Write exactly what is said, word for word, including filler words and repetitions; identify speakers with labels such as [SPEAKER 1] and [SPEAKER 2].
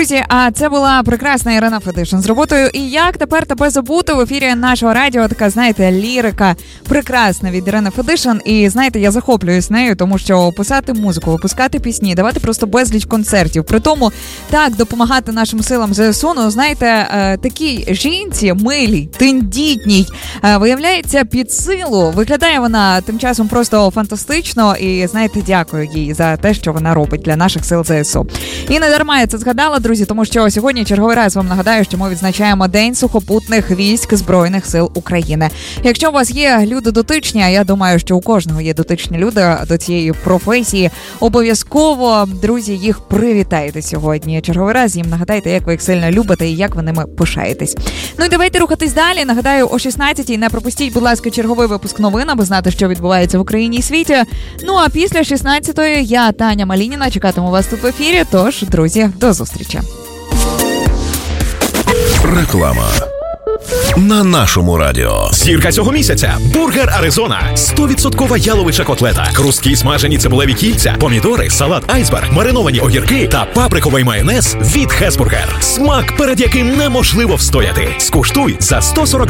[SPEAKER 1] Друзі, а це була прекрасна Ірина Федишин з роботою «І як тепер тебе забути» в ефірі нашого радіо. Така, знаєте, лірика прекрасна від Ірини Федишин. І, знаєте, я захоплююсь нею, тому що писати музику, випускати пісні, давати просто безліч концертів. При тому, так, допомагати нашим силам ЗСУ, ну, знаєте, такій жінці, милій, тендітній, виявляється, під силу. Виглядає вона тим часом просто фантастично. І, знаєте, дякую їй за те, що вона робить для наших сил ЗСУ. І не дарма я це згадала, друзі, тому що сьогодні черговий раз вам нагадаю, що ми відзначаємо День сухопутних військ Збройних сил України. Якщо у вас є люди дотичні, а я думаю, що у кожного є дотичні люди до цієї професії, обов'язково, друзі, їх привітайте сьогодні. Черговий раз їм нагадайте, як ви їх сильно любите і як ви ними пишаєтесь. Ну і давайте рухатись далі. Нагадаю, о шістнадцятій не пропустіть, будь ласка, черговий випуск новин, аби знати, що відбувається в Україні і світі. Ну а після шістнадцятої я, Таня Малініна, чекатиму вас тут в ефірі. Тож, друзі, до зустрічі.
[SPEAKER 2] Реклама на нашому радіо.
[SPEAKER 3] Зірка цього місяця. Бургер Аризона. сто відсотків яловича котлета. Хрусткі смажені цибулеві кільця, помідори, салат айсберг, мариновані огірки та паприковий майонез від Хесбургер. Смак, перед яким неможливо встояти. Скуштуй за сто сорок